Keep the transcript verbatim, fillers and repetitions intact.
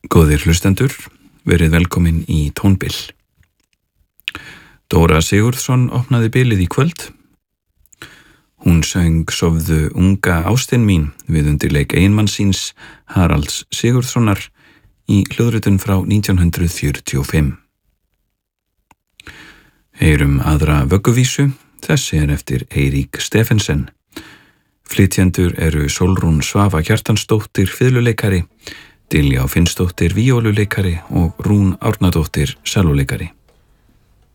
Góðir hlustendur, verið velkomin í Tónbil. Dóra Sigurðsson opnaði bilið í kvöld. Hún söng Sofðu unga ástin mín við undirleik eiginmanns síns Haralds Sigurðssonar í hljóðritun frá nítján hundrað fjörutíu og fimm. Heyrum aðra vögguvísu, þessi er eftir Eirík Stephensen. Flytjendur eru Sólrún Svava Kjartansdóttir fiðluleikari, Diljá Finnsdóttir víóluleikari og Rún Árnadóttir sellóleikari.